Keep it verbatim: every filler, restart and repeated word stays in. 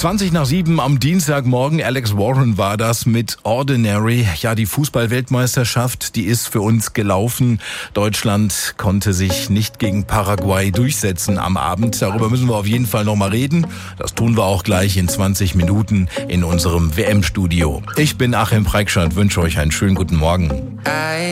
zwanzig nach sieben am Dienstagmorgen. Alex Warren war das mit Ordinary. Ja, die Fußball-Weltmeisterschaft, die ist für uns gelaufen. Deutschland konnte sich nicht gegen Paraguay durchsetzen am Abend. Darüber müssen wir auf jeden Fall noch mal reden. Das tun wir auch gleich in zwanzig Minuten in unserem W M-Studio. Ich bin Achim Preikschat, wünsche euch einen schönen guten Morgen.